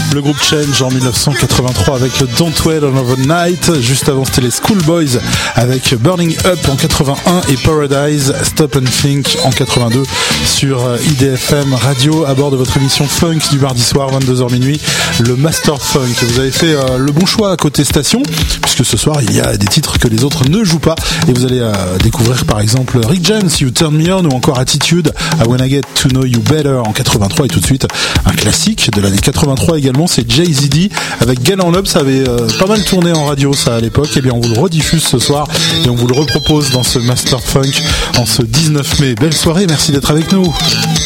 Le groupe Change en 1983 avec le Don't Wait Another Night. Juste avant, c'était les Schoolboys avec Burning Up en 81 et Paradise Stop and Think en 82 sur IDFM Radio à bord de votre émission Funk du mardi soir 22h minuit, le Master Funk. Vous avez fait le bon choix à côté station puisque ce soir il y a des titres que les autres ne jouent pas et vous allez découvrir par exemple Rick James, You Turn Me On ou encore Attitude, I Wanna Get To Know You Better en 83 et tout de suite un classique de l'année 83 également, c'est Jay-Z avec Gale en Love. Ça avait pas mal tourné en radio ça à l'époque, et bien on vous le rediffuse ce soir et on vous le repropose dans ce Master Funk en ce 19 mai. Belle soirée, merci d'être avec nous.